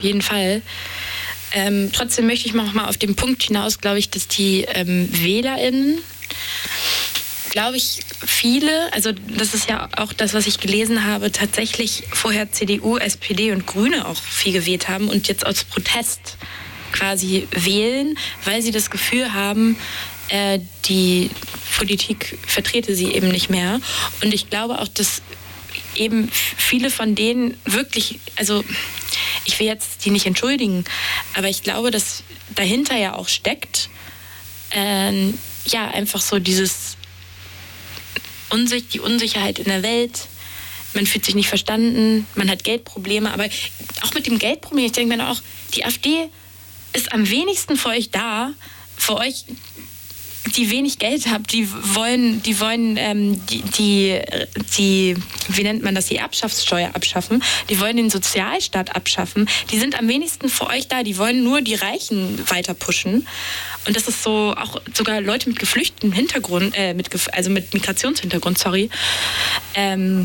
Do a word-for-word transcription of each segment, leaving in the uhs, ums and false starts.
Auf jeden Fall. Ähm, trotzdem möchte ich noch mal auf den Punkt hinaus, glaube ich, dass die ähm, WählerInnen, glaube ich, viele, also das ist ja auch das, was ich gelesen habe, tatsächlich vorher C D U, S P D und Grüne auch viel gewählt haben und jetzt aus Protest quasi wählen, weil sie das Gefühl haben, äh, die Politik vertrete sie eben nicht mehr. Und ich glaube auch, dass eben viele von denen wirklich, also ich will jetzt die nicht entschuldigen, aber ich glaube, dass dahinter ja auch steckt, äh, ja, einfach so dieses Unsich- die Unsicherheit in der Welt. Man fühlt sich nicht verstanden, man hat Geldprobleme, aber auch mit dem Geldproblem, ich denke mir auch, die AfD ist am wenigsten für euch da, für euch, die wenig Geld habt, die wollen, die wollen ähm, die, die, die, wie nennt man das, die Erbschaftssteuer abschaffen, die wollen den Sozialstaat abschaffen, die sind am wenigsten für euch da, die wollen nur die Reichen weiter pushen. Und das ist so, auch sogar Leute mit geflüchtetem Hintergrund, äh, mit, also mit Migrationshintergrund, sorry, ähm,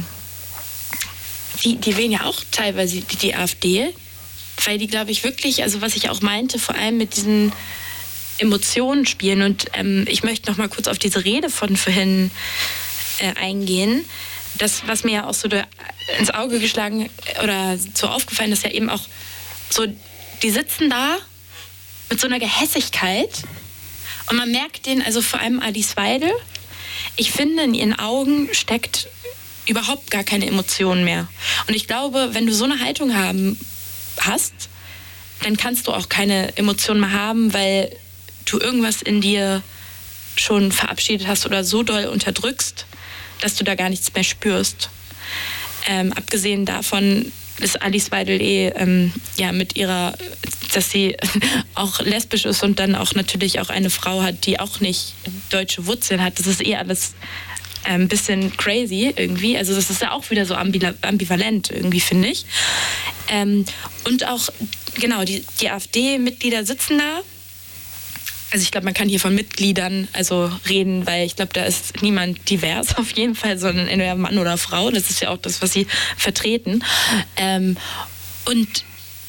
die, die wählen ja auch teilweise die, die AfD, weil die, glaube ich, wirklich, also was ich auch meinte, vor allem mit diesen Emotionen spielen. Und ähm, ich möchte noch mal kurz auf diese Rede von vorhin äh, eingehen. Das, was mir ja auch so ins Auge geschlagen oder so aufgefallen ist, ja eben auch so, die sitzen da mit so einer Gehässigkeit und man merkt den, also vor allem Alice Weidel, ich finde, in ihren Augen steckt überhaupt gar keine Emotionen mehr. Und ich glaube, wenn du so eine Haltung haben, hast, dann kannst du auch keine Emotionen mehr haben, weil du irgendwas in dir schon verabschiedet hast oder so doll unterdrückst, dass du da gar nichts mehr spürst. Ähm, abgesehen davon ist Alice Weidel eh ähm, ja, mit ihrer, dass sie auch lesbisch ist und dann auch natürlich auch eine Frau hat, die auch nicht deutsche Wurzeln hat. Das ist eh alles ein ähm, bisschen crazy irgendwie. Also das ist ja auch wieder so ambivalent irgendwie, finde ich. Ähm, und auch, genau, die, die AfD-Mitglieder sitzen da. Also ich glaube, man kann hier von Mitgliedern also reden, weil ich glaube, da ist niemand divers auf jeden Fall, sondern entweder Mann oder Frau. Das ist ja auch das, was sie vertreten. Ähm, und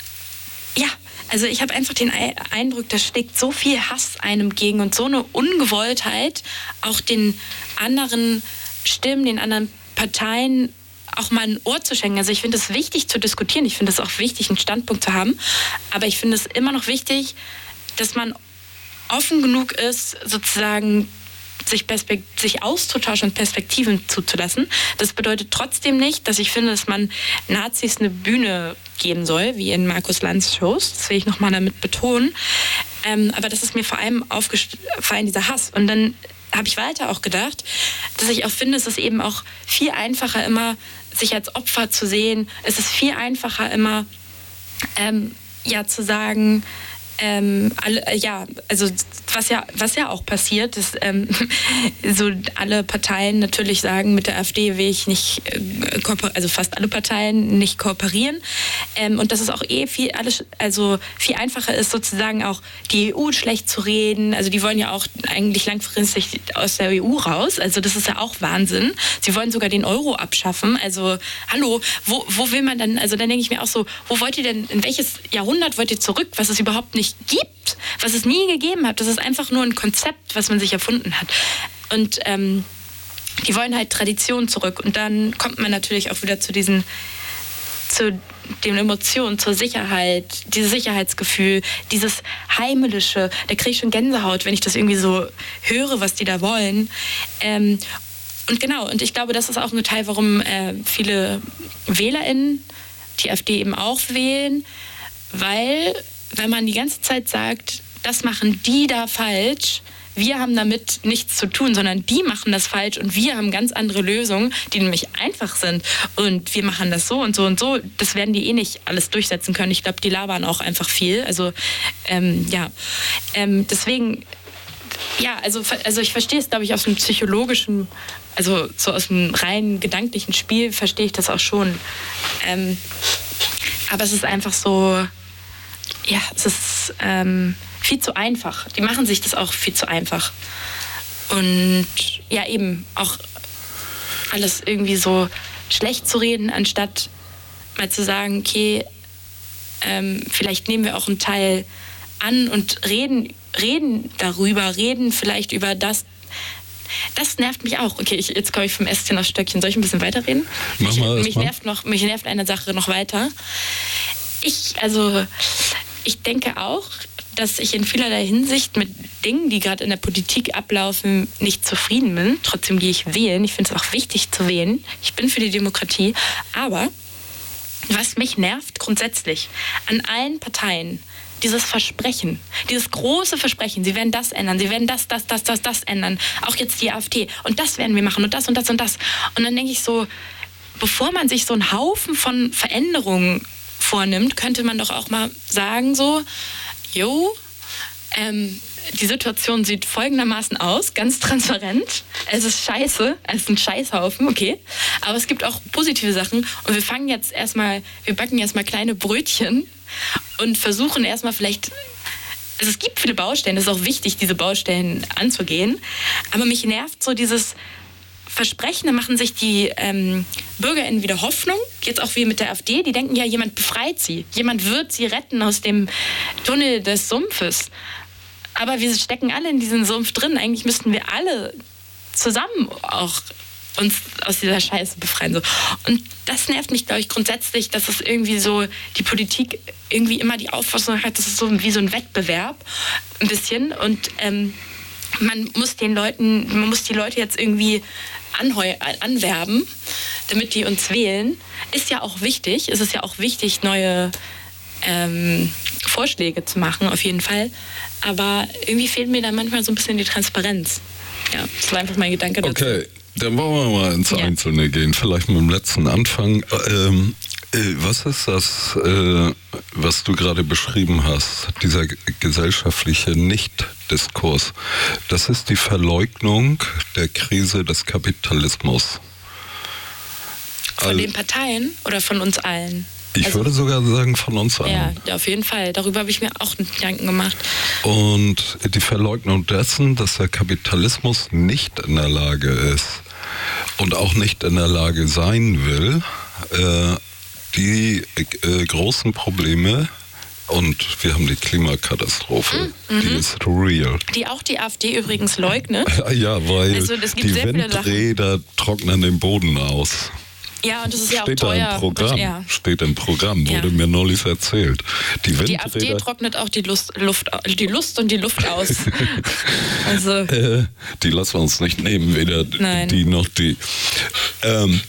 ja, also ich habe einfach den Eindruck, da schlägt so viel Hass einem gegen und so eine Ungewolltheit, auch den anderen Stimmen, den anderen Parteien auch mal ein Ohr zu schenken. Also ich finde es wichtig zu diskutieren. Ich finde es auch wichtig, einen Standpunkt zu haben. Aber ich finde es immer noch wichtig, dass man offen genug ist, sozusagen sich, Perspekt- sich auszutauschen und Perspektiven zuzulassen. Das bedeutet trotzdem nicht, dass ich finde, dass man Nazis eine Bühne geben soll, wie in Markus Lanz Shows. Das will ich nochmal damit betonen. Ähm, aber das ist mir vor allem aufgefallen, dieser Hass. Und dann habe ich weiter auch gedacht, dass ich auch finde, es ist eben auch viel einfacher immer, sich als Opfer zu sehen. Es ist viel einfacher immer, ähm, ja, zu sagen, Ähm, alle, ja, also was ja, was ja auch passiert, ist, ähm, so alle Parteien natürlich sagen, mit der AfD will ich nicht, äh, kooper- also fast alle Parteien nicht kooperieren. Ähm, und dass es auch eh viel, alles, also viel einfacher ist, sozusagen auch die E U schlecht zu reden. Also die wollen ja auch eigentlich langfristig aus der E U raus. Also das ist ja auch Wahnsinn. Sie wollen sogar den Euro abschaffen. Also hallo, wo, wo will man dann, also dann denke ich mir auch so, wo wollt ihr denn, in welches Jahrhundert wollt ihr zurück, was es überhaupt nicht gibt, was es nie gegeben hat. Das ist einfach nur ein Konzept, was man sich erfunden hat. Und ähm, die wollen halt Tradition zurück. Und dann kommt man natürlich auch wieder zu diesen, zu den Emotionen, zur Sicherheit, dieses Sicherheitsgefühl, dieses Heimelische. Da kriege ich schon Gänsehaut, wenn ich das irgendwie so höre, was die da wollen. Ähm, und genau, und ich glaube, das ist auch ein Teil, warum äh, viele WählerInnen die AfD eben auch wählen, weil wenn man die ganze Zeit sagt, das machen die da falsch, wir haben damit nichts zu tun, sondern die machen das falsch und wir haben ganz andere Lösungen, die nämlich einfach sind und wir machen das so und so und so, das werden die eh nicht alles durchsetzen können. Ich glaube, die labern auch einfach viel. Also ähm, ja, ähm, deswegen, ja, also, also ich verstehe es, glaube ich, aus dem psychologischen, also so aus dem rein gedanklichen Spiel verstehe ich das auch schon. Ähm, aber es ist einfach so, ja, es ist ähm, viel zu einfach. Die machen sich das auch viel zu einfach. Und ja, eben auch alles irgendwie so schlecht zu reden, anstatt mal zu sagen, okay, ähm, vielleicht nehmen wir auch einen Teil an und reden, reden darüber, reden vielleicht über das. Das nervt mich auch. Okay, ich, jetzt komme ich vom Ästchen aufs Stöckchen. Soll ich ein bisschen weiterreden? Mach mich, mal, mich, nervt noch, mich nervt eine Sache noch weiter. Ich, also, ich denke auch, dass ich in vielerlei Hinsicht mit Dingen, die gerade in der Politik ablaufen, nicht zufrieden bin. Trotzdem gehe ich wählen. Ich finde es auch wichtig zu wählen. Ich bin für die Demokratie. Aber was mich nervt grundsätzlich an allen Parteien, dieses Versprechen, dieses große Versprechen, sie werden das ändern, sie werden das, das, das, das, das ändern. Auch jetzt die AfD. Und das werden wir machen und das und das und das. Und dann denke ich so, bevor man sich so einen Haufen von Veränderungen vornimmt, könnte man doch auch mal sagen so, jo, ähm, die Situation sieht folgendermaßen aus, ganz transparent. Es ist scheiße, es ist ein Scheißhaufen, okay. Aber es gibt auch positive Sachen. Und wir fangen jetzt erstmal, wir backen erstmal kleine Brötchen und versuchen erstmal vielleicht, also es gibt viele Baustellen, es ist auch wichtig, diese Baustellen anzugehen. Aber mich nervt so dieses Versprechen, da machen sich die ähm, BürgerInnen wieder Hoffnung, jetzt auch wie mit der AfD, die denken ja, jemand befreit sie, jemand wird sie retten aus dem Tunnel des Sumpfes. Aber wir stecken alle in diesem Sumpf drin, eigentlich müssten wir alle zusammen auch uns aus dieser Scheiße befreien. So. Und das nervt mich, glaube ich, grundsätzlich, dass es irgendwie so, die Politik irgendwie immer die Auffassung hat, das ist so wie so ein Wettbewerb, ein bisschen. Und ähm, man muss den Leuten, man muss die Leute jetzt irgendwie anheu- anwerben, damit die uns wählen. Ist ja auch wichtig, es ist ja auch wichtig, neue ähm, Vorschläge zu machen, auf jeden Fall. Aber irgendwie fehlt mir da manchmal so ein bisschen die Transparenz. Ja, das war einfach mein Gedanke dazu. Okay, dann wollen wir mal ins Ja. Einzelne gehen. Vielleicht mit dem letzten Anfang. Ähm, äh, was ist das, äh, was du gerade beschrieben hast, dieser g- gesellschaftliche Nicht-Diskurs? Das ist die Verleugnung der Krise des Kapitalismus. Von Also, den Parteien oder von uns allen? ich Also- würde sogar sagen von uns allen. Ja, auf jeden Fall. Darüber habe ich mir auch Gedanken gemacht. Und die Verleugnung dessen, dass der Kapitalismus nicht in der Lage ist und auch nicht in der Lage sein will, äh, die äh, großen Probleme, und wir haben die Klimakatastrophe, Mhm. die ist real. Die auch die AfD übrigens leugnet. Ja, weil Also, es gibt die sehr viele Windräder trocknen den Boden aus. Ja, und das ist ja auch Steht da teuer. im Programm, Ja. steht im Programm, wurde Ja. mir neulich erzählt. Die Die AfD Windräder, trocknet auch die Lust, Luft, die Lust und die Luft aus. Also, äh, die lassen wir uns nicht nehmen, weder Nein. die noch die. Ähm,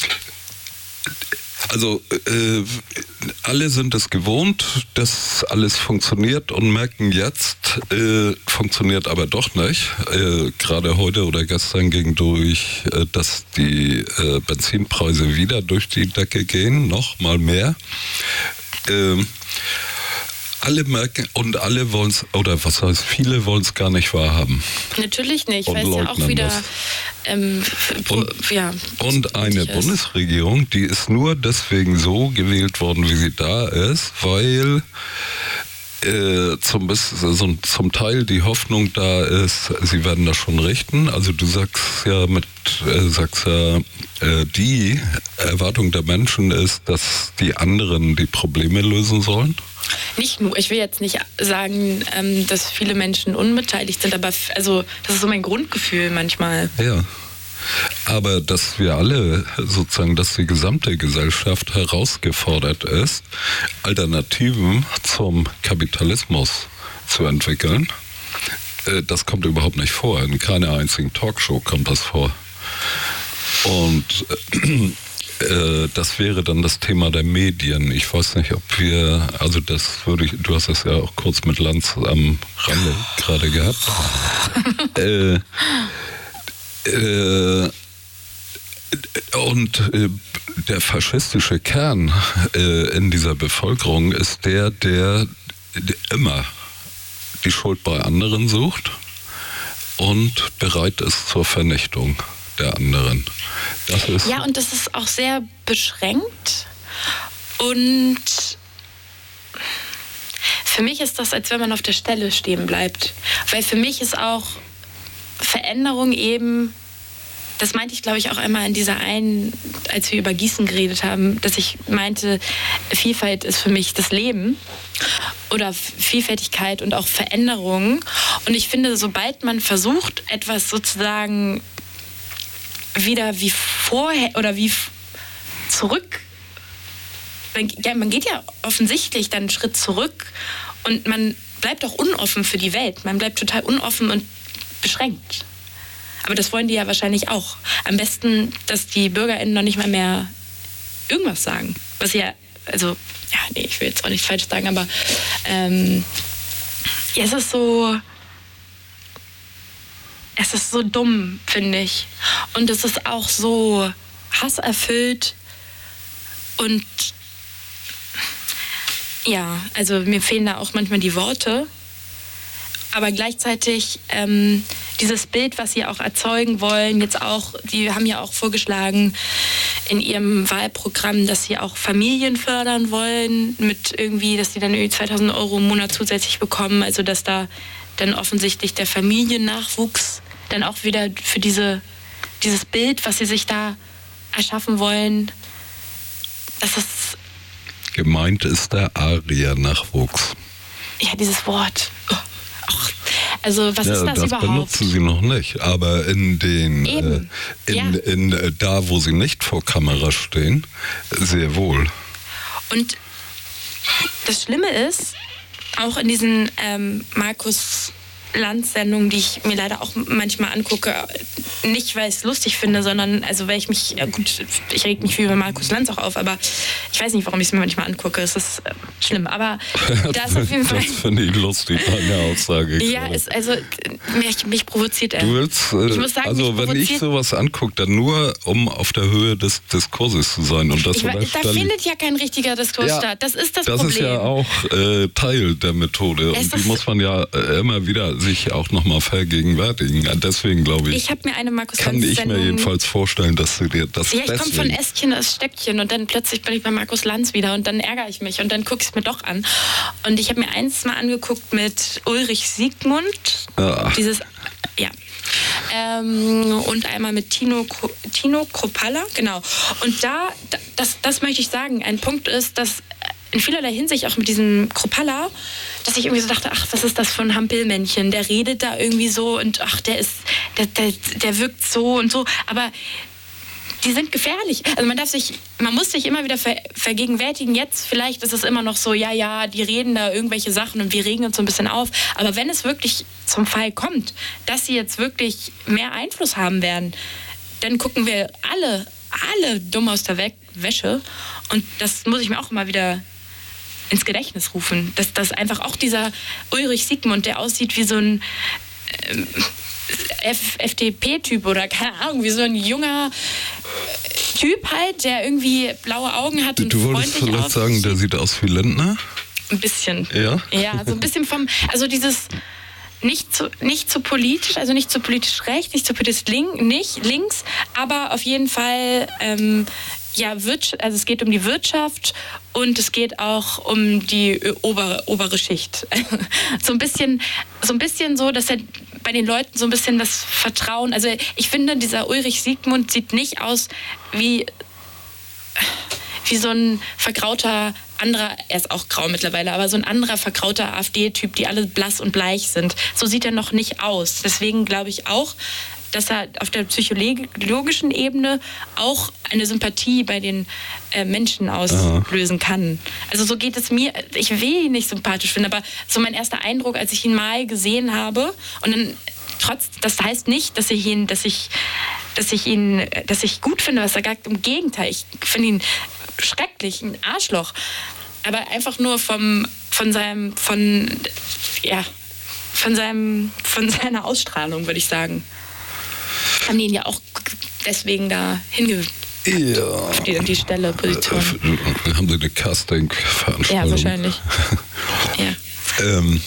also äh, alle sind es gewohnt, dass alles funktioniert und merken jetzt, äh, funktioniert aber doch nicht. Äh, gerade heute oder gestern ging durch, äh, dass die äh, Benzinpreise wieder durch die Decke gehen, noch mal mehr. Ähm, alle merken und alle wollen es, oder was heißt, viele wollen es gar nicht wahrhaben. natürlich nicht, Und weil es ja auch leugnen wieder. das. Ähm, pro, Und- ja, Und eine ist. Bundesregierung, die ist nur deswegen so gewählt worden, wie sie da ist, weil äh, zum, bis- so, zum Teil die Hoffnung da ist, sie werden das schon richten. Also du sagst ja mit, äh, sagst ja, äh, die Erwartung der Menschen ist, dass die anderen die Probleme lösen sollen. Nicht nur, ich will jetzt nicht sagen, ähm, dass viele Menschen unbeteiligt sind, aber f- also das ist so mein Grundgefühl manchmal. Ja. Aber dass wir alle sozusagen, dass die gesamte Gesellschaft herausgefordert ist, Alternativen zum Kapitalismus zu entwickeln, äh, das kommt überhaupt nicht vor. In keiner einzigen Talkshow kommt das vor. Und äh, äh, das wäre dann das Thema der Medien. Ich weiß nicht, ob wir, also das würde ich, du hast das ja auch kurz mit Lanz am Rande gerade gehabt. äh, äh, und äh, der faschistische Kern äh, in dieser Bevölkerung ist der, der, der immer die Schuld bei anderen sucht und bereit ist zur Vernichtung der anderen. Das ist Ja, und das ist auch sehr beschränkt. Und für mich ist das, als wenn man auf der Stelle stehen bleibt. Weil für mich ist auch Veränderung eben das meinte ich, glaube ich, auch einmal in dieser einen, als wir über Gießen geredet haben, dass ich meinte, Vielfalt ist für mich das Leben oder Vielfältigkeit und auch Veränderung. Und ich finde, sobald man versucht, etwas sozusagen wieder wie vorher oder wie zurück, man, ja, man geht ja offensichtlich dann einen Schritt zurück und man bleibt auch unoffen für die Welt. Man bleibt total unoffen und beschränkt. Aber das wollen die ja wahrscheinlich auch. Am besten, dass die BürgerInnen noch nicht mal mehr irgendwas sagen. Was ja, also, ja, nee, ich will jetzt auch nichts falsch sagen, aber ähm, ja, es ist so, es ist so dumm, finde ich. Und es ist auch so hasserfüllt und ja, also mir fehlen da auch manchmal die Worte. Aber gleichzeitig ähm, dieses Bild, was sie auch erzeugen wollen, jetzt auch, die haben ja auch vorgeschlagen in ihrem Wahlprogramm, dass sie auch Familien fördern wollen, mit irgendwie, dass die dann irgendwie zweitausend Euro im Monat zusätzlich bekommen. Also dass da dann offensichtlich der Familiennachwuchs dann auch wieder für diese, dieses Bild, was sie sich da erschaffen wollen, dass es... Gemeint ist der Arier-Nachwuchs. Ja, dieses Wort. Oh. Ach, also was ja, ist das, das überhaupt? Das benutzen sie noch nicht, aber in den, Eben. Äh, in, Ja. in, in, da, wo sie nicht vor Kamera stehen, sehr wohl. Und das Schlimme ist, auch in diesen ähm, Markus Lanz-Sendungen, die ich mir leider auch manchmal angucke, nicht weil ich es lustig finde, sondern also weil ich mich, ja gut, ich reg mich viel über Markus Lanz auch auf, aber ich weiß nicht, warum ich es mir manchmal angucke. Es ist äh, schlimm, aber da ist auf jeden Fall... Das finde ich lustig, eine Aussage. Ja, ist, also mich, mich provoziert er. Du willst, äh, ich muss sagen, also wenn ich sowas angucke, dann nur, um auf der Höhe des Diskurses zu sein. Und das ich, da findet ja kein richtiger Diskurs ja, statt. Das ist das, das Problem. Das ist ja auch äh, Teil der Methode. Es und die muss man ja äh, immer wieder sich auch nochmal vergegenwärtigen. Deswegen glaube ich, ich habe mir eine Markus kann ich mir jedenfalls vorstellen, dass du dir das ja, ich komme von Ästchen aus Stöckchen und dann plötzlich bin ich bei Markus Lanz wieder und dann ärgere ich mich und dann gucke ich es mir doch an. Und ich habe mir eins mal angeguckt mit Ulrich Siegmund. Ja. Dieses, ja. Ähm, und einmal mit Tino, Tino Kropalla, genau. Und da, das, das möchte ich sagen, ein Punkt ist, dass in vielerlei Hinsicht auch mit diesem Kropalla, dass ich irgendwie so dachte, ach, was ist das für ein Hampelmännchen? Der redet da irgendwie so und ach, der ist, der, der, der wirkt so und so, aber die sind gefährlich. Also man darf sich, man muss sich immer wieder ver, vergegenwärtigen, jetzt vielleicht ist es immer noch so, ja, ja, die reden da irgendwelche Sachen und wir regen uns so ein bisschen auf, aber wenn es wirklich zum Fall kommt, dass sie jetzt wirklich mehr Einfluss haben werden, dann gucken wir alle, alle dumm aus der We- Wäsche und das muss ich mir auch immer wieder ins Gedächtnis rufen, dass das einfach auch dieser Ulrich Siegmund, der aussieht wie so ein ähm, F- F D P-Typ oder keine Ahnung, wie so ein junger Typ halt, der irgendwie blaue Augen hat und du wolltest freundlich vielleicht sagen, der sieht aus wie Lindner? Ein bisschen. Ja? Ja, so ein bisschen vom, also dieses nicht zu, nicht zu politisch, also nicht zu politisch rechts, nicht zu politisch link, nicht links, aber auf jeden Fall ähm, ja, Wirtschaft, also es geht um die Wirtschaft und es geht auch um die obere, obere Schicht. so ein bisschen, so ein bisschen so, dass er bei den Leuten so ein bisschen das Vertrauen, also ich finde, dieser Ulrich Siegmund sieht nicht aus wie, wie so ein vergrauter anderer, er ist auch grau mittlerweile, aber so ein anderer vergrauter AfD-Typ, die alle blass und bleich sind. So sieht er noch nicht aus. Deswegen glaube ich auch, dass er auf der psychologischen Ebene auch eine Sympathie bei den äh, Menschen auslösen kann. Also so geht es mir, ich will ihn nicht sympathisch finden, aber so mein erster Eindruck, als ich ihn mal gesehen habe und dann trotz, das heißt nicht, dass ich ihn, dass ich, dass ich ihn, dass ich gut finde, was er sagt, im Gegenteil, ich finde ihn schrecklich, ein Arschloch, aber einfach nur vom, von seinem, von, ja, von seinem, von seiner Ausstrahlung, würde ich sagen. Haben die ihn ja auch deswegen da hingepackt. Ja. Auf die, die Stelle, Position. Äh, haben sie eine Casting-Veranstaltung? Ja, wahrscheinlich. ja. Ähm,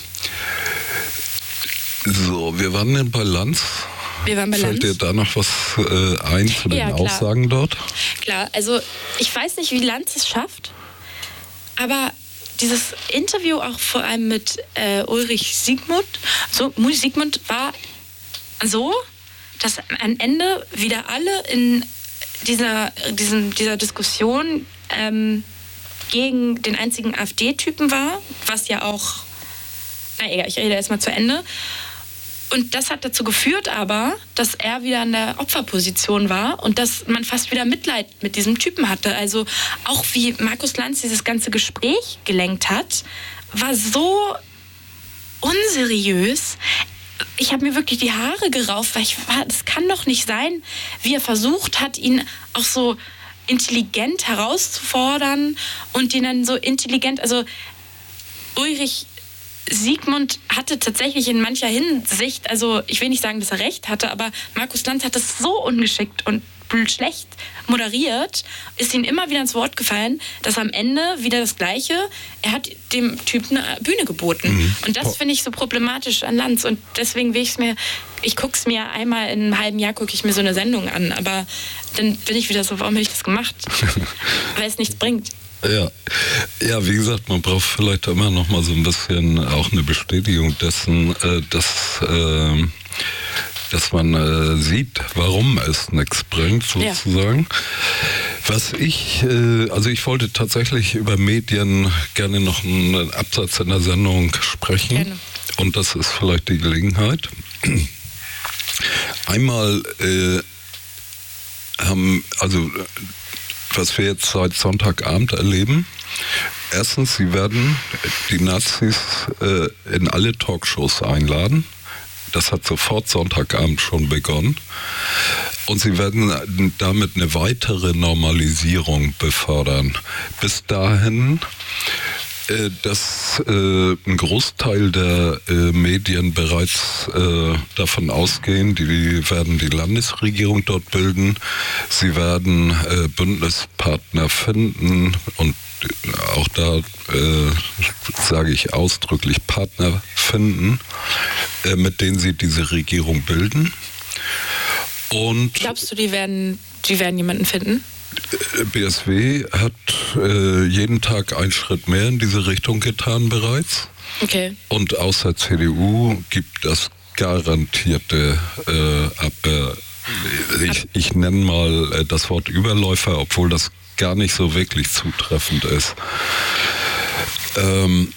so, wir waren denn bei Lanz. Wir waren bei Fällt Lanz. dir da noch was äh, ein zu den ja, Aussagen dort? Klar, also ich weiß nicht, wie Lanz es schafft, aber dieses Interview auch vor allem mit äh, Ulrich Siegmund, so, Siegmund war so, dass am Ende wieder alle in dieser, diesen, dieser Diskussion ähm, gegen den einzigen AfD-Typen war, was ja auch, na egal, ich rede jetzt mal zu Ende. Und das hat dazu geführt aber, dass er wieder in der Opferposition war und dass man fast wieder Mitleid mit diesem Typen hatte. Also auch wie Markus Lanz dieses ganze Gespräch gelenkt hat, war so unseriös. Ich habe mir wirklich die Haare gerauft, weil ich war, das kann doch nicht sein, wie er versucht hat, ihn auch so intelligent herauszufordern und ihn dann so intelligent, also Ulrich Siegmund hatte tatsächlich in mancher Hinsicht, also ich will nicht sagen, dass er recht hatte, aber Markus Lanz hat das so ungeschickt und schlecht moderiert, ist ihm immer wieder ins Wort gefallen, dass am Ende wieder das Gleiche, er hat dem Typen eine Bühne geboten. Mhm. Und das finde ich so problematisch an Lanz und deswegen will ich es mir, ich gucke es mir einmal in einem halben Jahr, gucke ich mir so eine Sendung an, aber dann bin ich wieder so, warum habe ich das gemacht? Weil es nichts bringt. Ja. Ja, wie gesagt, man braucht vielleicht immer noch mal so ein bisschen auch eine Bestätigung dessen, äh, dass, äh, dass man äh, sieht, warum es nichts bringt, sozusagen. Ja. Was ich, äh, also ich wollte tatsächlich über Medien gerne noch einen Absatz in der Sendung sprechen. Gerne. Und das ist vielleicht die Gelegenheit. Einmal äh, haben, also was wir jetzt seit Sonntagabend erleben. Erstens, sie werden die Nazis äh, in alle Talkshows einladen. Das hat sofort Sonntagabend schon begonnen. Und sie werden damit eine weitere Normalisierung befördern. Bis dahin, äh, dass äh, ein Großteil der äh, Medien bereits äh, davon ausgehen, die werden die Landesregierung dort bilden. Sie werden äh, Bündnispartner finden und auch da äh, sage ich ausdrücklich Partner finden, äh, mit denen sie diese Regierung bilden. Und glaubst du, die werden, die werden jemanden finden? B S W hat äh, jeden Tag einen Schritt mehr in diese Richtung getan bereits. Okay. Und außer C D U gibt es garantierte äh, ab, äh, ich, ich nenne mal äh, das Wort Überläufer, obwohl das gar nicht so wirklich zutreffend ist. Ähm,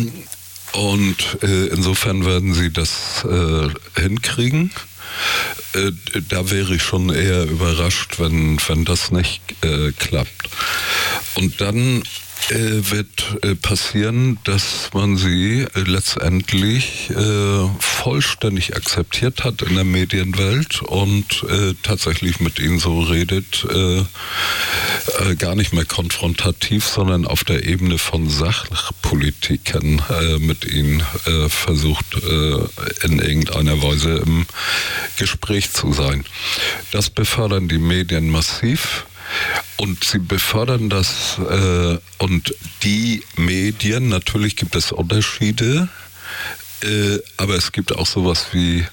und äh, insofern werden sie das äh, hinkriegen. Äh, da wäre ich schon eher überrascht, wenn, wenn das nicht äh, klappt. Und dann äh, wird äh, passieren, dass man sie äh, letztendlich äh, vollständig akzeptiert hat in der Medienwelt und äh, tatsächlich mit ihnen so redet, äh, äh, gar nicht mehr konfrontativ, sondern auf der Ebene von Sachpolitikern äh, mit ihnen äh, versucht, äh, in irgendeiner Weise im Gespräch zu sein. Das befördern die Medien massiv. Und sie befördern das äh, und die Medien, natürlich gibt es Unterschiede, äh, aber es gibt auch sowas wie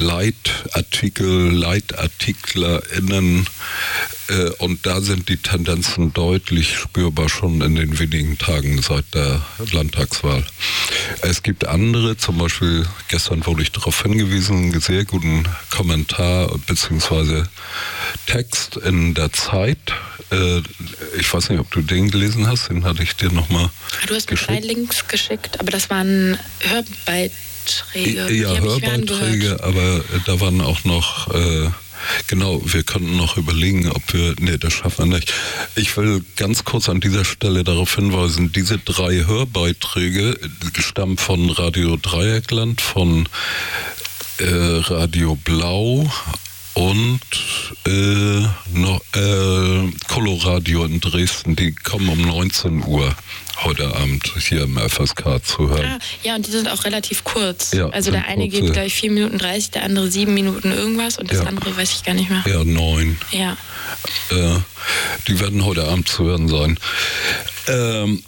Leitartikel, LeitartiklerInnen äh, und da sind die Tendenzen deutlich spürbar schon in den wenigen Tagen seit der Landtagswahl. Es gibt andere, zum Beispiel gestern wurde ich darauf hingewiesen, einen sehr guten Kommentar bzw. Text in der Zeit. Äh, ich weiß nicht, ob du den gelesen hast, den hatte ich dir nochmal Du hast mir drei Links geschickt, aber das waren Hörbeiträge. Ja, Hörbeiträge, aber da waren auch noch, äh, genau, wir könnten noch überlegen, ob wir, nee, das schaffen wir nicht. Ich will ganz kurz an dieser Stelle darauf hinweisen, diese drei Hörbeiträge stammen von Radio Dreieckland, von äh, Radio Blau und äh, noch, äh, Coloradio in Dresden, die kommen um neunzehn Uhr heute Abend hier im F S K zu hören. Ah, ja, und die sind auch relativ kurz. Ja, also der eine kurze. geht gleich vier Minuten dreißig, der andere sieben Minuten irgendwas und das ja. andere weiß ich gar nicht mehr. Ja, neun. Ja. Äh, die werden heute Abend zu hören sein. Ähm,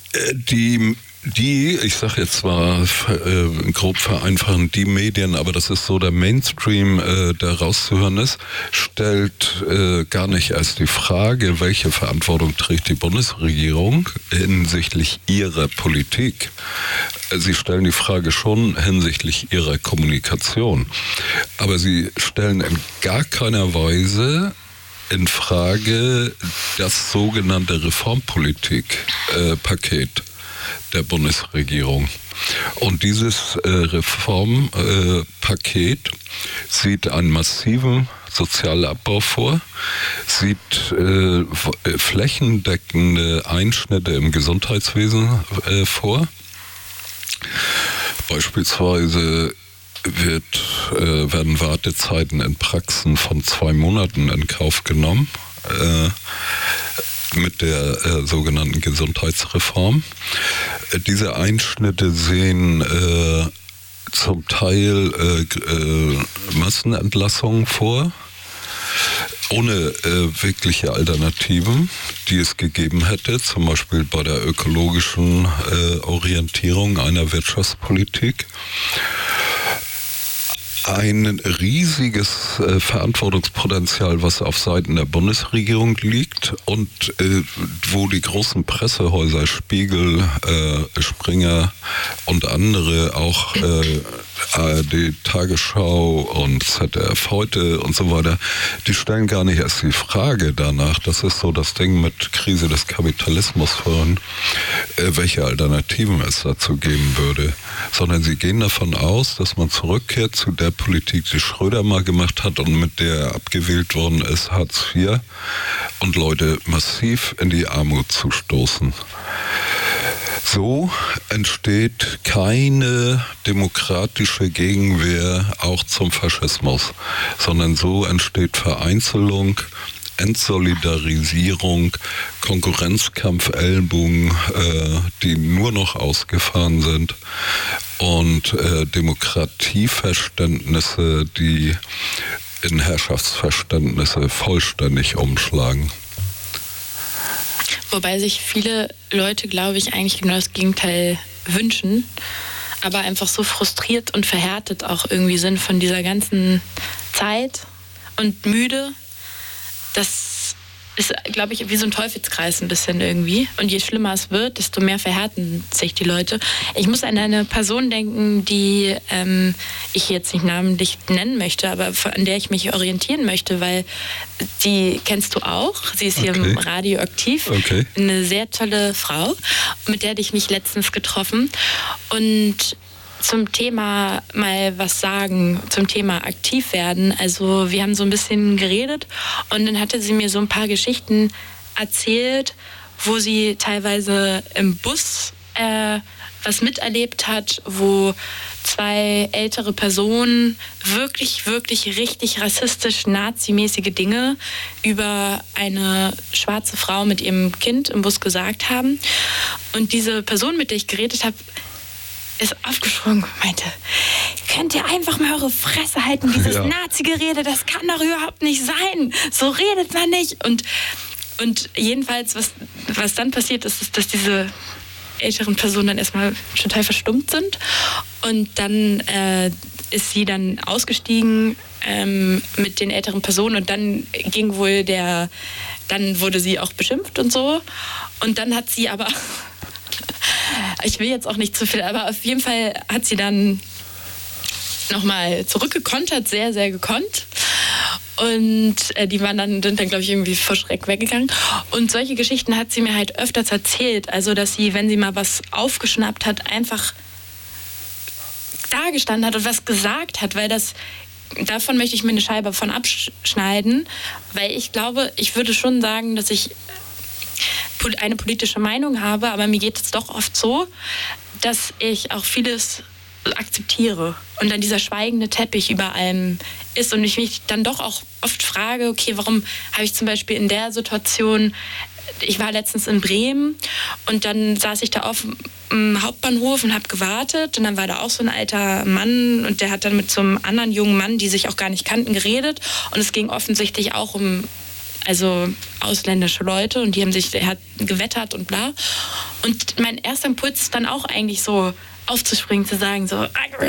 die Die, ich sage jetzt zwar äh, grob vereinfachend, die Medien, aber das ist so der Mainstream, äh, der rauszuhören ist, stellt äh, gar nicht erst die Frage, welche Verantwortung trägt die Bundesregierung hinsichtlich ihrer Politik, Sie stellen die Frage schon hinsichtlich Ihrer Kommunikation, aber Sie stellen in gar keiner Weise in Frage das sogenannte Reformpolitik-Paket äh, der Bundesregierung. Und dieses äh, Reformpaket äh, sieht einen massiven Sozialabbau vor, sieht äh, flächendeckende Einschnitte im Gesundheitswesen äh, vor. Beispielsweise wird, äh, werden Wartezeiten in Praxen von zwei Monaten in Kauf genommen äh, mit der äh, sogenannten Gesundheitsreform. Äh, diese Einschnitte sehen äh, zum Teil äh, äh, Massenentlassungen vor, ohne äh, wirkliche Alternativen, die es gegeben hätte, zum Beispiel bei der ökologischen äh, Orientierung einer Wirtschaftspolitik. Ein riesiges äh, Verantwortungspotenzial, was auf Seiten der Bundesregierung liegt und äh, wo die großen Pressehäuser Spiegel, äh, Springer und andere, auch äh, A R D Tagesschau und Z D F Heute und so weiter, die stellen gar nicht erst die Frage danach, das ist so das Ding mit Krise des Kapitalismus vorhin, äh, welche Alternativen es dazu geben würde, sondern sie gehen davon aus, dass man zurückkehrt zu der Politik, die Schröder mal gemacht hat und mit der er abgewählt worden ist, Hartz vier, und Leute massiv in die Armut zu stoßen. So entsteht keine demokratische Gegenwehr auch zum Faschismus, sondern so entsteht Vereinzelung, Entsolidarisierung, Konkurrenzkampf, Ellenbogen, äh, die nur noch ausgefahren sind, und äh, Demokratieverständnisse, die in Herrschaftsverständnisse vollständig umschlagen. Wobei sich viele Leute, glaube ich, eigentlich genau das Gegenteil wünschen, aber einfach so frustriert und verhärtet auch irgendwie sind von dieser ganzen Zeit und müde. Das ist, glaube ich, wie so ein Teufelskreis ein bisschen irgendwie. Und je schlimmer es wird, desto mehr verhärten sich die Leute. Ich muss an eine Person denken, die ähm, ich jetzt nicht namentlich nennen möchte, aber an der ich mich orientieren möchte, weil die kennst du auch. Sie ist hier okay. im Radio aktiv. Okay. Eine sehr tolle Frau, mit der hatte ich mich letztens getroffen. Und zum Thema mal was sagen, zum Thema aktiv werden. Also wir haben so ein bisschen geredet und dann hatte sie mir so ein paar Geschichten erzählt, wo sie teilweise im Bus äh, was miterlebt hat, wo zwei ältere Personen wirklich, wirklich richtig rassistisch, nazimäßige Dinge über eine schwarze Frau mit ihrem Kind im Bus gesagt haben. Und diese Person, mit der ich geredet habe, ist aufgesprungen und meinte, könnt ihr einfach mal eure Fresse halten, dieses ja. Nazi-Gerede, das kann doch überhaupt nicht sein, so redet man nicht. Und, und jedenfalls, was, was dann passiert ist, ist, dass diese älteren Personen dann erstmal total verstummt sind und dann äh, ist sie dann ausgestiegen ähm, mit den älteren Personen und dann ging wohl der, dann wurde sie auch beschimpft und so und dann hat sie aber ich will jetzt auch nicht zu viel, aber auf jeden Fall hat sie dann nochmal zurückgekontert, sehr, sehr gekonnt. Und äh, die waren dann, sind dann, glaube ich, irgendwie vor Schreck weggegangen. Und solche Geschichten hat sie mir halt öfters erzählt. Also, dass sie, wenn sie mal was aufgeschnappt hat, einfach dagestanden hat und was gesagt hat, weil das, davon möchte ich mir eine Scheibe von abschneiden, weil ich glaube, ich würde schon sagen, dass ich eine politische Meinung habe, aber mir geht es doch oft so, dass ich auch vieles akzeptiere und dann dieser schweigende Teppich über allem ist und ich mich dann doch auch oft frage, okay, warum habe ich zum Beispiel in der Situation, ich war letztens in Bremen und dann saß ich da auf dem Hauptbahnhof und habe gewartet und dann war da auch so ein alter Mann und der hat dann mit so einem anderen jungen Mann, die sich auch gar nicht kannten, geredet und es ging offensichtlich auch um also ausländische Leute und die haben sich, er hat gewettert und bla. Und mein erster Impuls ist dann auch eigentlich so aufzuspringen, zu sagen so,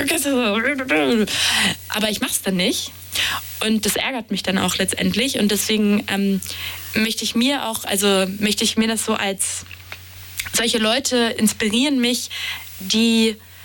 aber ich mach's dann nicht. Und das ärgert mich dann auch letztendlich und deswegen ähm, möchte ich mir auch, also möchte ich mir das so als, solche Leute inspirieren mich, die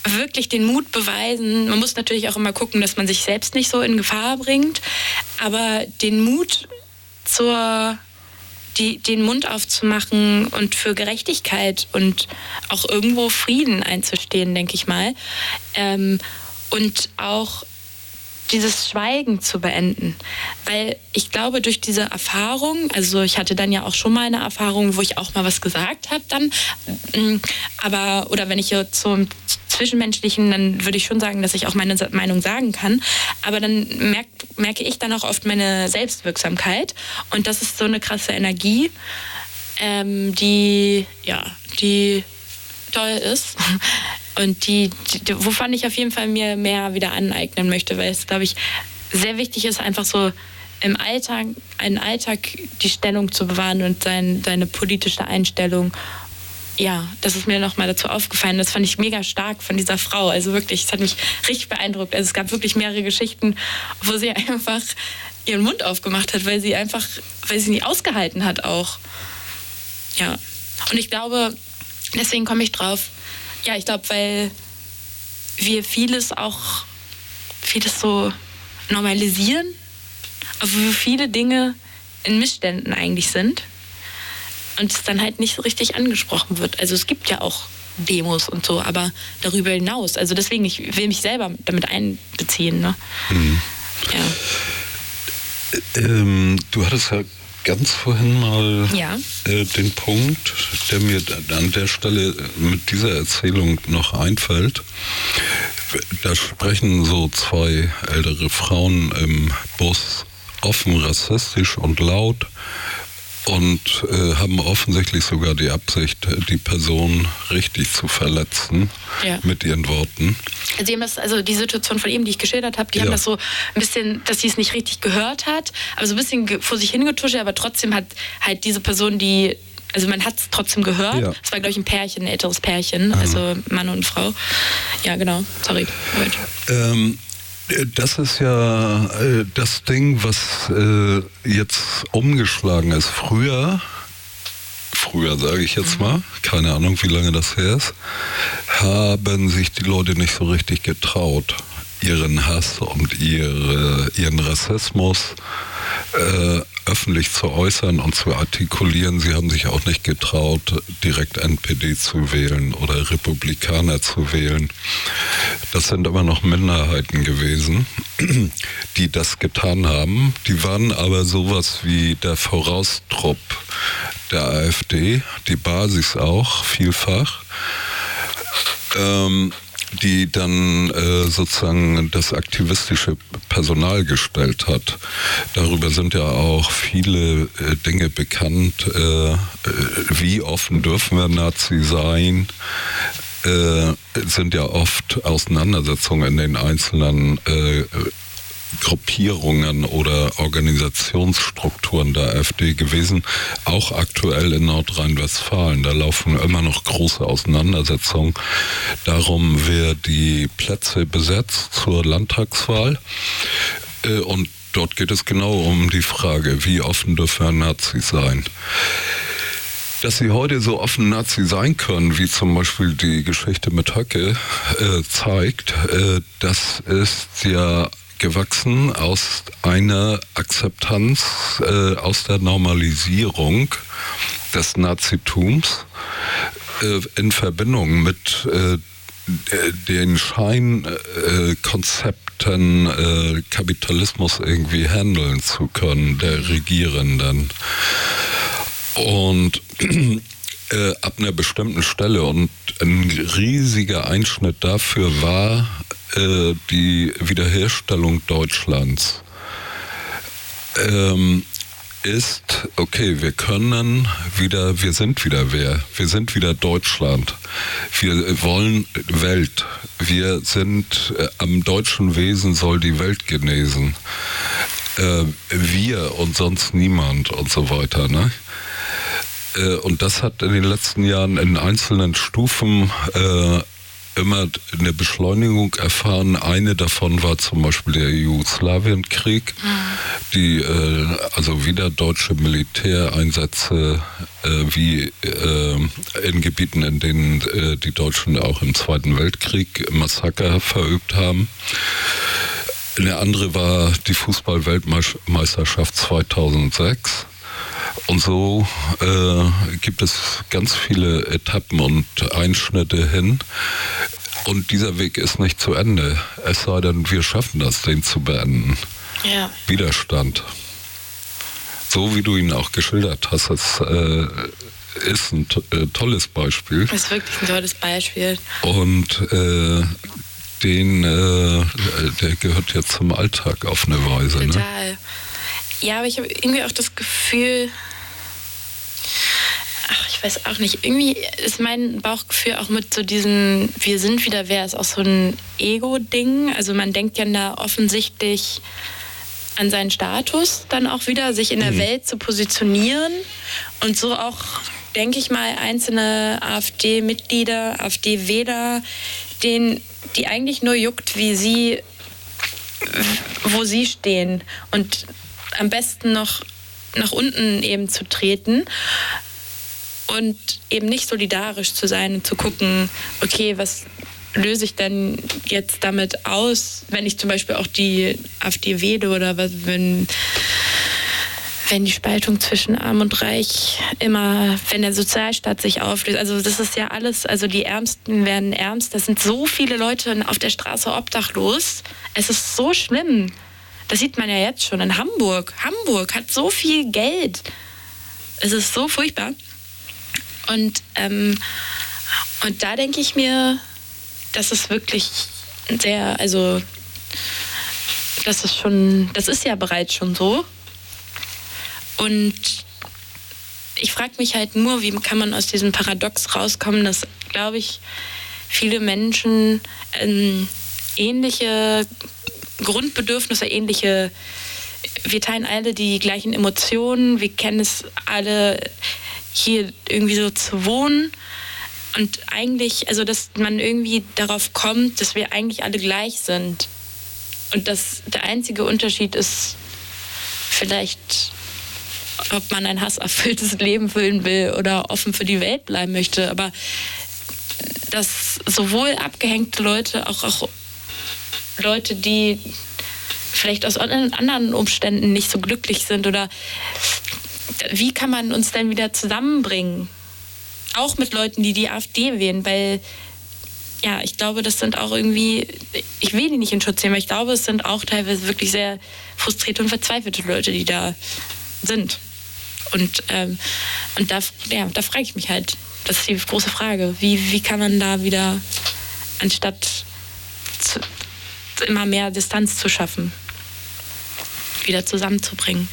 wirklich den Mut beweisen. Man muss natürlich auch immer gucken, dass man sich selbst nicht so in Gefahr bringt, aber den Mut zur, die, den Mund aufzumachen und für Gerechtigkeit und auch irgendwo Frieden einzustehen, denke ich mal. Ähm, und auch dieses Schweigen zu beenden. Weil ich glaube, durch diese Erfahrung, also ich hatte dann ja auch schon mal eine Erfahrung, wo ich auch mal was gesagt habe dann, aber, oder wenn ich jetzt zum Zwischenmenschlichen, dann würde ich schon sagen, dass ich auch meine Meinung sagen kann, aber dann merk, merke ich dann auch oft meine Selbstwirksamkeit und das ist so eine krasse Energie, ähm, die, ja, die toll ist. Und die, die, wovon ich auf jeden Fall mir mehr wieder aneignen möchte, weil es, glaube ich, sehr wichtig ist, einfach so im Alltag, einen Alltag die Stellung zu bewahren und sein, seine politische Einstellung. Ja, das ist mir nochmal dazu aufgefallen. Das fand ich mega stark von dieser Frau. Also wirklich, es hat mich richtig beeindruckt. Also es gab wirklich mehrere Geschichten, wo sie einfach ihren Mund aufgemacht hat, weil sie einfach, weil sie nicht ausgehalten hat auch. Ja, und ich glaube, deswegen komme ich drauf, ja, ich glaube, weil wir vieles auch, vieles so normalisieren, aber wir viele Dinge in Missständen eigentlich sind und es dann halt nicht so richtig angesprochen wird. Also es gibt ja auch Demos und so, aber darüber hinaus. Also deswegen, ich will mich selber damit einbeziehen. Ne? Mhm. Ja. Ähm, du hattest ja ganz vorhin mal ja. äh, den Punkt, der mir an der Stelle mit dieser Erzählung noch einfällt. Da sprechen so zwei ältere Frauen im Bus offen rassistisch und laut und äh, haben offensichtlich sogar die Absicht, die Person richtig zu verletzen ja. mit ihren Worten. Also, die haben das, also die Situation von eben, die ich geschildert habe, die ja. haben das so ein bisschen, dass sie es nicht richtig gehört hat, aber so ein bisschen vor sich hingetuscht, aber trotzdem hat halt diese Person, die, also man hat es trotzdem gehört. Es ja. war, glaube ich, ein Pärchen, ein älteres Pärchen, mhm. also Mann und Frau. Ja, genau, sorry. Ähm, Das ist ja äh, das Ding, was äh, jetzt umgeschlagen ist. Früher, früher sage ich jetzt mal, keine Ahnung, wie lange das her ist, haben sich die Leute nicht so richtig getraut, ihren Hass und ihre, ihren Rassismus äh, öffentlich zu äußern und zu artikulieren. Sie haben sich auch nicht getraut, direkt N P D zu wählen oder Republikaner zu wählen. Das sind aber noch Minderheiten gewesen, die das getan haben. Die waren aber sowas wie der Voraustrupp der AfD, die Basis auch vielfach. Ähm, die dann äh, sozusagen das aktivistische Personal gestellt hat. Darüber sind ja auch viele äh, Dinge bekannt. Äh, äh, wie offen dürfen wir Nazi sein? Äh, sind ja oft Auseinandersetzungen in den einzelnen äh, Gruppierungen oder Organisationsstrukturen der AfD gewesen, auch aktuell in Nordrhein-Westfalen. Da laufen immer noch große Auseinandersetzungen darum, wer die Plätze besetzt zur Landtagswahl. Und dort geht es genau um die Frage, wie offen dürfen Nazis sein. Dass sie heute so offen Nazi sein können, wie zum Beispiel die Geschichte mit Höcke äh, zeigt, äh, das ist ja gewachsen aus einer Akzeptanz, äh, aus der Normalisierung des Nazitums äh, in Verbindung mit äh, den Scheinkonzepten, äh, Kapitalismus irgendwie handeln zu können, der Regierenden. Und äh, ab einer bestimmten Stelle, und ein riesiger Einschnitt dafür war äh, die Wiederherstellung Deutschlands, ähm, ist, okay, wir können wieder, wir sind wieder wer, wir sind wieder Deutschland, wir wollen Welt, wir sind, äh, am deutschen Wesen soll die Welt genesen, äh, wir und sonst niemand und so weiter, ne? Und das hat in den letzten Jahren in einzelnen Stufen äh, immer eine Beschleunigung erfahren. Eine davon war zum Beispiel der Jugoslawienkrieg, mhm. die äh, also wieder deutsche Militäreinsätze äh, wie äh, in Gebieten, in denen äh, die Deutschen auch im Zweiten Weltkrieg Massaker verübt haben. Eine andere war die Fußball-Weltmeisterschaft zweitausendsechs. Und so äh, gibt es ganz viele Etappen und Einschnitte hin. Und dieser Weg ist nicht zu Ende. Es sei denn, wir schaffen das, den zu beenden. Ja. Widerstand. So wie du ihn auch geschildert hast, das äh, ist ein to- äh, tolles Beispiel. Das ist wirklich ein tolles Beispiel. Und äh, den, äh, der gehört ja zum Alltag auf eine Weise. Total. Ne? Ja, aber ich habe irgendwie auch das Gefühl, ach, ich weiß auch nicht, irgendwie ist mein Bauchgefühl auch mit so diesem wir sind wieder wer, ist auch so ein Ego-Ding. Also man denkt ja da offensichtlich an seinen Status dann auch wieder, sich in der mhm. Welt zu positionieren und so auch, denke ich mal, einzelne AfD-Mitglieder, AfD-Wähler, denen, die eigentlich nur juckt, wie sie, wo sie stehen und am besten noch nach unten eben zu treten und eben nicht solidarisch zu sein und zu gucken, okay, was löse ich denn jetzt damit aus, wenn ich zum Beispiel auch die AfD wähle oder was, wenn, wenn die Spaltung zwischen Arm und Reich immer, wenn der Sozialstaat sich auflöst. Also das ist ja alles, also die Ärmsten werden ärmst. Das sind so viele Leute auf der Straße obdachlos. Es ist so schlimm. Das sieht man ja jetzt schon in Hamburg. Hamburg hat so viel Geld. Es ist so furchtbar. Und, ähm, und da denke ich mir, das ist wirklich sehr, also das ist schon, das ist ja bereits schon so. Und ich frage mich halt nur, wie kann man aus diesem Paradox rauskommen, dass, glaube ich, viele Menschen ähm, ähnliche Grundbedürfnisse, ähnliche, wir teilen alle die gleichen Emotionen, wir kennen es alle, hier irgendwie so zu wohnen und eigentlich, also dass man irgendwie darauf kommt, dass wir eigentlich alle gleich sind und dass der einzige Unterschied ist vielleicht, ob man ein hasserfülltes Leben führen will oder offen für die Welt bleiben möchte, aber dass sowohl abgehängte Leute, auch, auch Leute, die vielleicht aus anderen Umständen nicht so glücklich sind oder wie kann man uns denn wieder zusammenbringen? Auch mit Leuten, die die AfD wählen, weil ja, ich glaube, das sind auch irgendwie, ich will die nicht in Schutz nehmen, aber ich glaube, es sind auch teilweise wirklich sehr frustrierte und verzweifelte Leute, die da sind. Und, ähm, und da, ja, da frage ich mich halt, das ist die große Frage, wie, wie kann man da wieder, anstatt zu, immer mehr Distanz zu schaffen, wieder zusammenzubringen.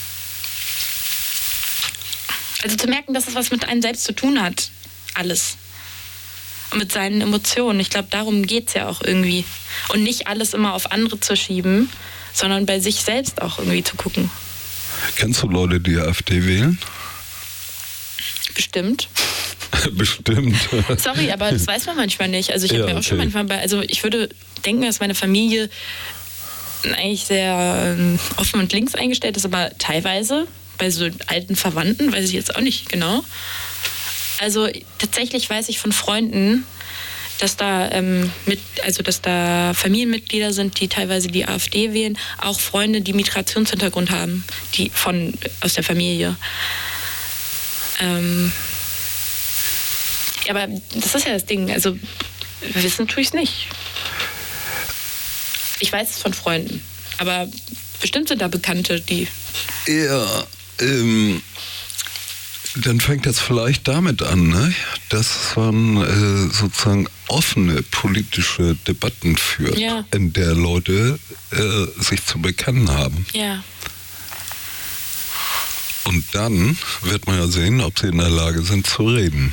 Also zu merken, dass es was mit einem selbst zu tun hat, alles. Und mit seinen Emotionen. Ich glaube, darum geht es ja auch irgendwie. Und nicht alles immer auf andere zu schieben, sondern bei sich selbst auch irgendwie zu gucken. Kennst du Leute, die AfD wählen? Bestimmt. Bestimmt. Sorry, aber das weiß man manchmal nicht. Also ich habe ja, mir auch okay. schon manchmal bei, also ich würde denken, dass meine Familie eigentlich sehr ähm, offen und links eingestellt ist, aber teilweise bei so alten Verwandten, weiß ich jetzt auch nicht genau. Also tatsächlich weiß ich von Freunden, dass da ähm, mit, also dass da Familienmitglieder sind, die teilweise die AfD wählen, auch Freunde, die Migrationshintergrund haben, die von aus der Familie. Ähm, ja, aber das ist ja das Ding. Also wissen tue ich es nicht. Ich weiß es von Freunden, aber bestimmt sind da Bekannte, die. Ja, ähm, dann fängt das vielleicht damit an, ne? dass man äh, sozusagen offene politische Debatten führt, ja. in der Leute äh, sich zu bekennen haben. Ja. Und dann wird man ja sehen, ob sie in der Lage sind zu reden.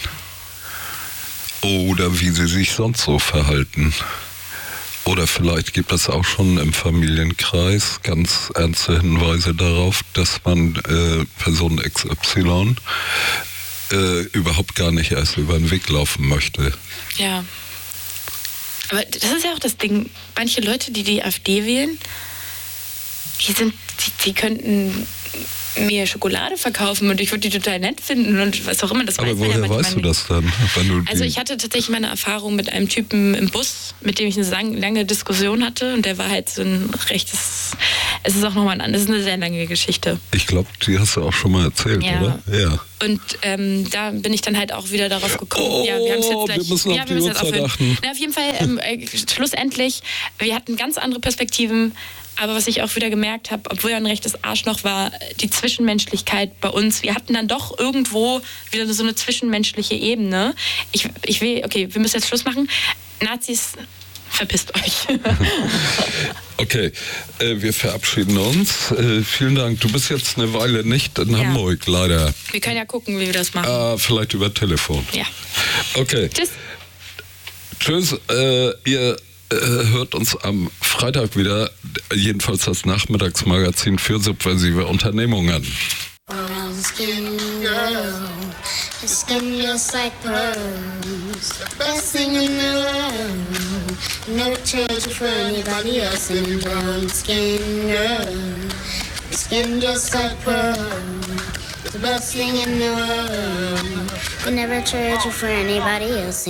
Oder wie sie sich sonst so verhalten. Oder vielleicht gibt es auch schon im Familienkreis ganz ernste Hinweise darauf, dass man äh, Person X Y äh, überhaupt gar nicht erst über den Weg laufen möchte. Ja. Aber das ist ja auch das Ding. Manche Leute, die die AfD wählen, die sind, die, die könnten mir Schokolade verkaufen und ich würde die total nett finden und was auch immer. Das Aber weiß man woher ja weißt du das dann? Wenn du also ich hatte tatsächlich meine Erfahrung mit einem Typen im Bus, mit dem ich eine lang, lange Diskussion hatte und der war halt so ein rechtes, es ist auch nochmal ein, das ist eine sehr lange Geschichte. Ich glaube, die hast du auch schon mal erzählt, ja. oder? Ja. Und ähm, da bin ich dann halt auch wieder darauf gekommen. Oh, ja, wir, jetzt gleich, wir müssen auf ja, die wir Uhrzeit achten. Na, auf jeden Fall, ähm, äh, schlussendlich, wir hatten ganz andere Perspektiven. Aber was ich auch wieder gemerkt habe, obwohl er ein rechtes Arschloch war, die Zwischenmenschlichkeit bei uns, wir hatten dann doch irgendwo wieder so eine zwischenmenschliche Ebene. Ich, ich will, okay, wir müssen jetzt Schluss machen. Nazis, verpisst euch. Okay, äh, wir verabschieden uns. Äh, vielen Dank. Du bist jetzt eine Weile nicht in ja. Hamburg, leider. Wir können ja gucken, wie wir das machen. Äh, vielleicht über Telefon. Ja. Okay. Tschüss. Tschüss. Äh, ihr hört uns am Freitag wieder, jedenfalls das Nachmittagsmagazin für subversive Unternehmungen. Brown skin girl, your skin just like pearls, the best thing in the world. Never trade you for anybody else. In brown skin girl, your skin just like pearls, the best thing in the world. We never trade you for anybody else.